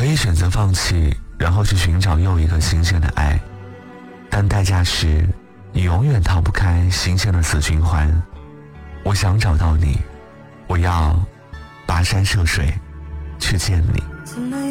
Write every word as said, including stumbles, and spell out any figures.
以选择放弃，然后去寻找又一个新鲜的爱，但代价是你永远逃不开新鲜的死循环。我想找到你，我要跋山涉水去见你。